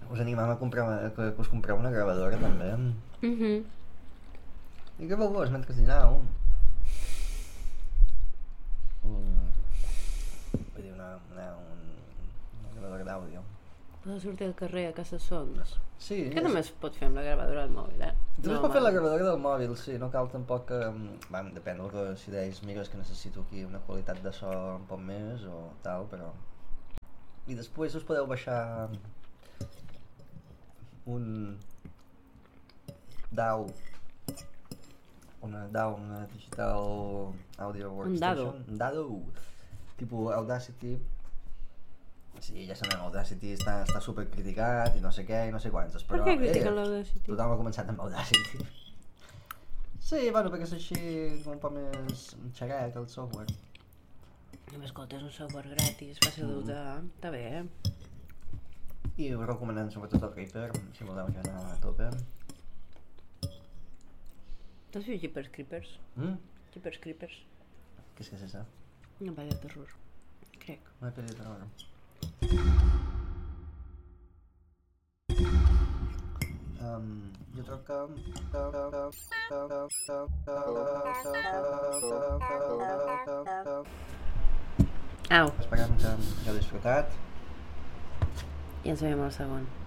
us animam a que us compreu una gravadora també. I graveu-vos mentre dineu. Vull dir, una gravadora d'àudio. Poder sortir al carrer a caça sons. Sí. Que també es pot fer amb la gravadora del mòbil, També es pot fer la gravadora del mòbil, sí, no cal tampoc que... depèn del que decideix, mira, és que necessito aquí una qualitat de so un poc més o tal, però... I després us podeu baixar un DAW, una Digital Audio Workstation. Un DAW. Tipus Audacity. Sí, ja sabem, Audacity està super criticat i no sé què i no sé quantes, però... Per què critiquen l'Audacity? Tothom ha començat amb Audacity. Sí, bueno, perquè és així com un poc més xerec el software. No m'escoltes, un software gratis, fàcil d'usar, està bé, I us recomanem sobretot el Reaper, si voleu ja anar a tope. T'has vist Jeepers Creepers? Jeepers Creepers. Què és això? Una pel·li de terror, crec. Una pel·li de terror. Jo trobo que... Au. Esperem que heu disfrutat. I ens veiem al segon.